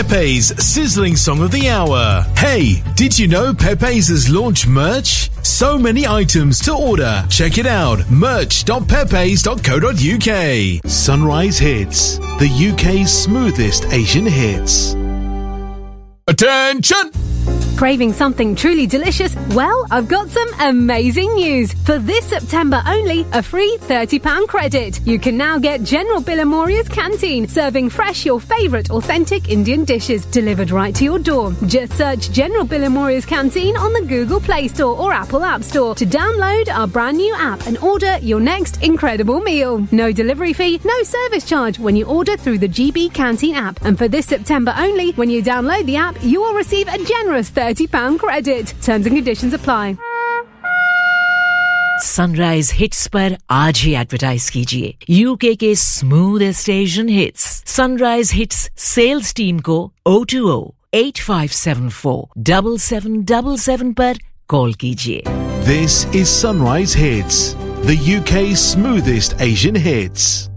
Pepe's sizzling song of the hour. Hey, did you know Pepe's has launched merch? So many items to order. Check it out. merch.pepes.co.uk. Sunrise Hits, the UK's smoothest Asian hits. Attention! Craving something truly delicious? Well, I've got some amazing news. For this September only, a free £30 credit. You can now get General Billamoria's Canteen, serving fresh your favourite authentic Indian dishes, delivered right to your door. Just search General Billamoria's Canteen on the Google Play Store or Apple App Store to download our brand new app and order your next incredible meal. No delivery fee, no service charge when you order through the GB Canteen app. And for this September only, when you download the app, you will receive a generous £30 credit. Terms and conditions apply. Sunrise hits पर आज ही advertise कीजिए UK के smoothest Asian hits sunrise hits sales team को 020-8574-7777 पर call कीजिए. This is Sunrise Hits, the UK's smoothest Asian hits.